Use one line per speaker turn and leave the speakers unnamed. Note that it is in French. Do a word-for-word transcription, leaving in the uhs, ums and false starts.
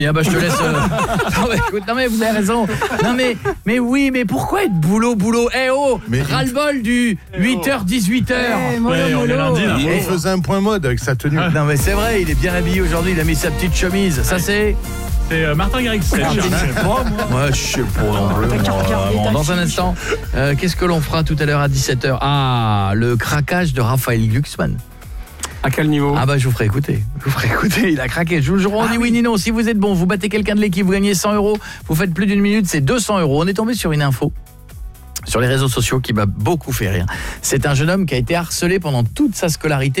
Ah bah je te laisse euh... non, mais, écoute, non mais vous avez raison. Non mais mais oui, mais pourquoi être boulot boulot Eh oh, mais ras-le-bol du huit heures dix-huit heures.
Hey, mollo, ouais, mollo. Lundi, là,
il
mollo.
faisait un point mode avec sa tenue.
Non mais c'est vrai, il est bien habillé aujourd'hui, il a mis sa petite chemise. Ça c'est
C'est euh, Martin Garrix. C'est
ah, je sais pas moi. Moi je sais pas non plus. Bon, dans un instant, euh, qu'est-ce que l'on fera tout à l'heure à dix-sept heures? Ah, le craquage de Raphaël Glucksmann.
À quel niveau?
Ah bah je vous ferai écouter. Je vous ferai écouter, il a craqué. Je vous jure, on dit oui ni non. Si vous êtes bon, vous battez quelqu'un de l'équipe, vous gagnez cent euros. Vous faites plus d'une minute, c'est deux cents euros. On est tombé sur une info sur les réseaux sociaux qui m'a beaucoup fait rire. C'est un jeune homme qui a été harcelé pendant toute sa scolarité